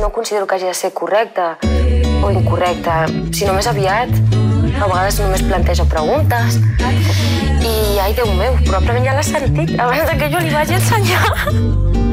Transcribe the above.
no considero que hagi de ser correcta o incorrecta, sinó més aviat. A vegades només plantejo preguntes i, ai, Déu meu, probablement ja l'has sentit abans que jo li vagi ensenyar.